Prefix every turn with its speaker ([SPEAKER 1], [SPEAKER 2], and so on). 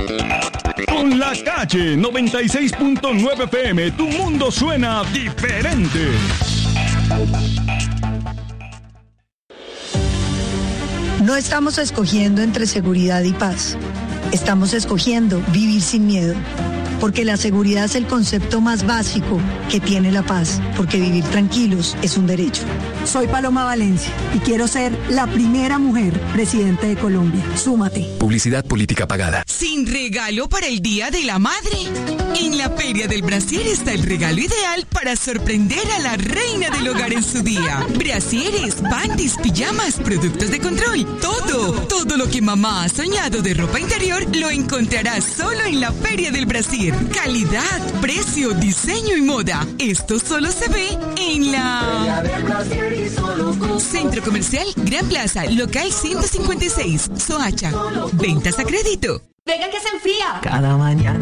[SPEAKER 1] Con La Calle 96.9 FM, tu mundo suena diferente.
[SPEAKER 2] No estamos escogiendo entre seguridad y paz. Estamos escogiendo vivir sin miedo. Porque la seguridad es el concepto más básico que tiene la paz. Porque vivir tranquilos es un derecho.
[SPEAKER 3] Soy Paloma Valencia y quiero ser la primera mujer presidente de Colombia. Súmate.
[SPEAKER 4] Publicidad política pagada.
[SPEAKER 5] ¿Sin regalo para el Día de la Madre? En la Feria del Brasier está el regalo ideal para sorprender a la reina del hogar en su día. Brasieres, panties, pijamas, productos de control. Todo lo que mamá ha soñado de ropa interior lo encontrarás solo en la Feria del Brasier. Calidad, precio, diseño y moda. Esto solo se ve en la Centro Comercial Gran Plaza, local 156, Soacha. Ventas a crédito.
[SPEAKER 6] Venga que se enfría.
[SPEAKER 7] Cada mañana